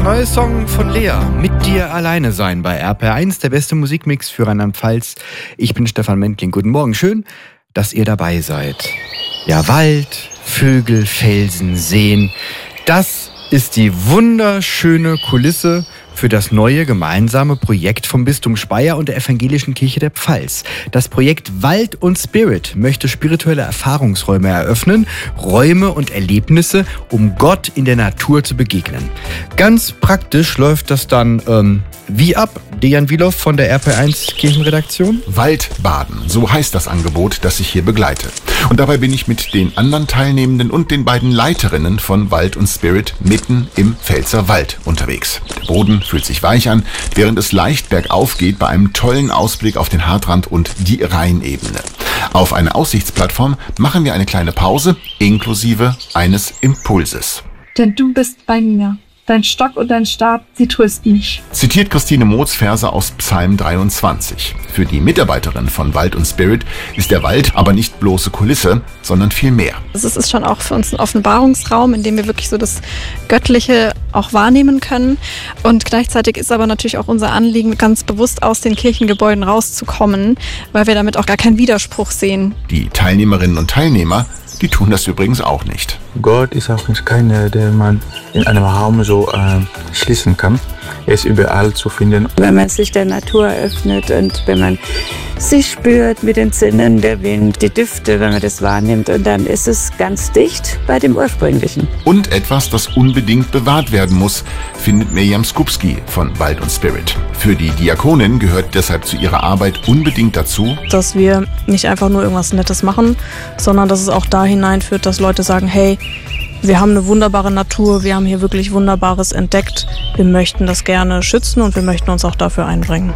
neue Song von Lea, Mit dir alleine sein, bei RPR1, der beste Musikmix für Rheinland-Pfalz. Ich bin Stefan Mentling. Guten Morgen, schön, dass ihr dabei seid. Ja, Wald, Vögel, Felsen, Seen, das ist die wunderschöne Kulisse für das neue gemeinsame Projekt vom Bistum Speyer und der Evangelischen Kirche der Pfalz. Das Projekt Wald und Spirit möchte spirituelle Erfahrungsräume eröffnen, Räume und Erlebnisse, um Gott in der Natur zu begegnen. Ganz praktisch läuft das dann wie ab? Dejan Wilow von der RP1 Kirchenredaktion. Waldbaden, so heißt das Angebot, das ich hier begleite. Und dabei bin ich mit den anderen Teilnehmenden und den beiden Leiterinnen von Wald und Spirit mitten im Pfälzer Wald unterwegs. Der Boden fühlt sich weich an, während es leicht bergauf geht bei einem tollen Ausblick auf den Hartrand und die Rheinebene. Auf einer Aussichtsplattform machen wir eine kleine Pause, inklusive eines Impulses. Denn du bist bei mir. Dein Stock und dein Stab, sie trösten mich. Zitiert Christine Moos Verse aus Psalm 23. Für die Mitarbeiterin von Wald und Spirit ist der Wald aber nicht bloße Kulisse, sondern viel mehr. Es ist schon auch für uns ein Offenbarungsraum, in dem wir wirklich so das Göttliche auch wahrnehmen können. Und gleichzeitig ist aber natürlich auch unser Anliegen, ganz bewusst aus den Kirchengebäuden rauszukommen, weil wir damit auch gar keinen Widerspruch sehen. Die Teilnehmerinnen und Teilnehmer, die tun das übrigens auch nicht. Gott ist auch keiner, der man in einem Raum so schließen kann. Er ist überall zu finden. Wenn man sich der Natur öffnet und wenn man sich spürt mit den Sinnen, der Wind, die Düfte, wenn man das wahrnimmt, und dann ist es ganz dicht bei dem Ursprünglichen. Und etwas, das unbedingt bewahrt werden muss, findet Mirjam Skupski von Wald und Spirit. Für die Diakonin gehört deshalb zu ihrer Arbeit unbedingt dazu, dass wir nicht einfach nur irgendwas Nettes machen, sondern dass es auch da hineinführt, dass Leute sagen, hey, wir haben eine wunderbare Natur, wir haben hier wirklich Wunderbares entdeckt, wir möchten das gerne schützen und wir möchten uns auch dafür einbringen.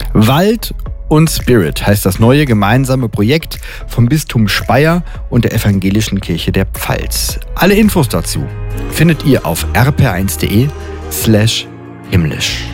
Wald und Spirit heißt das neue gemeinsame Projekt vom Bistum Speyer und der Evangelischen Kirche der Pfalz. Alle Infos dazu findet ihr auf rp1.de/himmlisch.